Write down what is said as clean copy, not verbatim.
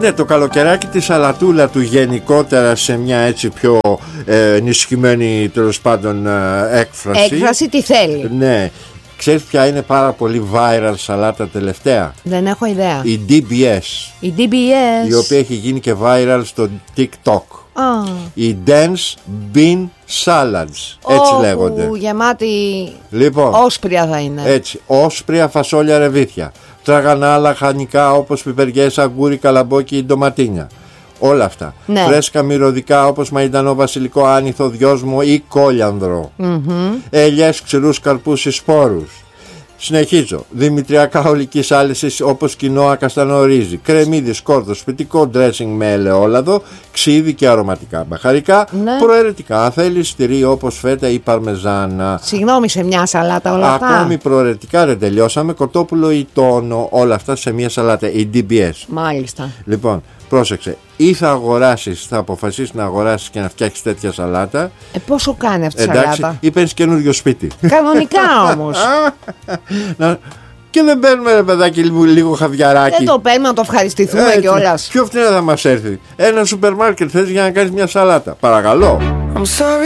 Ναι, το καλοκαιράκι τη σαλατούλα του γενικότερα σε μια έτσι πιο ενισχυμένη τέλος πάντων έκφραση. Έκφραση τι θέλει. Ναι. Ξέρεις ποια είναι πάρα πολύ viral σαλάτα τελευταία? Δεν έχω ιδέα. Η DBS. Η DBS. Η οποία έχει γίνει και viral στο TikTok. Η Dense Bean Salads. Έτσι λέγονται. Γεμάτη. Λοιπόν, όσπρια θα είναι. Έτσι. Όσπρια, φασόλια, ρεβίθια. Τραγανά, λαχανικά όπως πιπεριές, αγκούρι, καλαμπόκι ή ντοματίνια. Όλα αυτά. Ναι. Φρέσκα μυρωδικά όπως μαϊντανό, βασιλικό, άνηθο, δυόσμο ή κόλιανδρο. Ελιές, ξηρούς καρπούς ή σπόρους. Συνεχίζω. Δημητριακά ολικής άλυσης όπως κοινόα, καστανό ρύζι, κρεμμύδι, σκόρδο, σπιτικό ντρέσινγκ με ελαιόλαδο, ξύδι και αρωματικά μπαχαρικά. Ναι. Προαιρετικά, αν θέλεις τυρί όπως φέτα ή παρμεζάνα. Συγγνώμη, σε μια σαλάτα όλα αυτά. Ακόμη προαιρετικά δεν τελειώσαμε. Κοτόπουλο ή τόνο, όλα αυτά σε μια σαλάτα. Η DBS. Μάλιστα. Λοιπόν, πρόσεξε. Ή θα αποφασίσεις να αγοράσεις και να φτιάξεις τέτοια σαλάτα. Πόσο κάνει αυτή η Εντάξει, σαλάτα? ή παίρνεις καινούριο σπίτι. Κανονικά όμως. Και δεν παίρνουμε, ρε παιδάκι, λίγο χαβιαράκι. Δεν το παίρνουμε να το ευχαριστηθούμε κιόλας. Πιο φθηνά θα μας έρθει. Ένα σούπερ μάρκετ θες για να κάνεις μια σαλάτα? Παρακαλώ.